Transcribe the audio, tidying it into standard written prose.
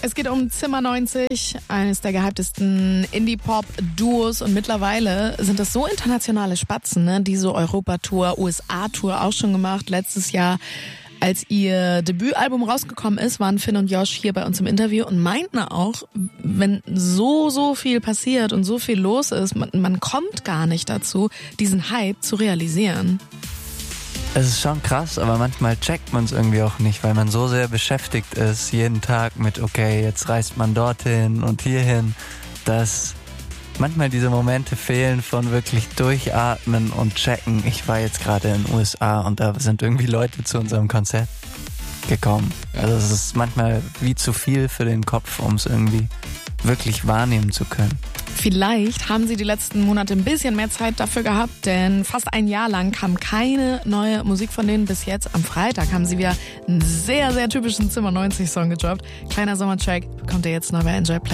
Es geht um Zimmer 90, eines der gehyptesten Indie-Pop-Duos, und mittlerweile sind das so internationale Spatzen, ne? Diese Europa-Tour, USA-Tour auch schon gemacht. Letztes Jahr, als ihr Debütalbum rausgekommen ist, waren Finn und Josh hier bei uns im Interview und meinten auch, wenn so viel passiert und so viel los ist, man kommt gar nicht dazu, diesen Hype zu realisieren. Es ist schon krass, aber manchmal checkt man es irgendwie auch nicht, weil man so sehr beschäftigt ist, jeden Tag mit, okay, jetzt reist man dorthin und hierhin, dass manchmal diese Momente fehlen von wirklich durchatmen und checken. Ich war jetzt gerade in den USA und da sind irgendwie Leute zu unserem Konzert gekommen. Also es ist manchmal wie zu viel für den Kopf, um es irgendwie wirklich wahrnehmen zu können. Vielleicht haben sie die letzten Monate ein bisschen mehr Zeit dafür gehabt, denn fast ein Jahr lang kam keine neue Musik von denen bis jetzt. Am Freitag haben sie wieder einen sehr, sehr typischen Zimmer 90 Song gedroppt. Kleiner Sommertrack bekommt ihr jetzt neu bei Enjoy Play.